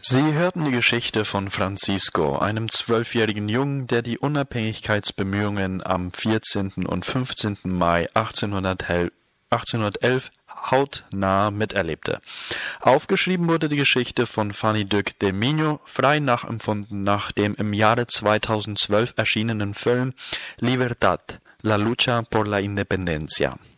Sie hörten die Geschichte von Francisco, einem 12-jährigen Jungen, der die Unabhängigkeitsbemühungen am 14. und 15. Mai 1811 hautnah miterlebte. Aufgeschrieben wurde die Geschichte von Fanny Duc de Miño, frei nachempfunden nach dem im Jahre 2012 erschienenen Film Libertad, la lucha por la independencia.